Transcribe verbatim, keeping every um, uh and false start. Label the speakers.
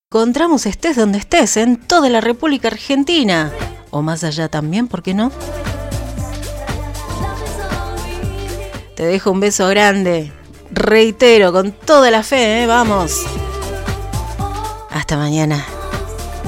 Speaker 1: encontramos estés donde estés, en toda la República Argentina. O más allá también, ¿por qué no? Te dejo un beso grande. Reitero, con toda la fe, ¿eh? Vamos. Hasta mañana.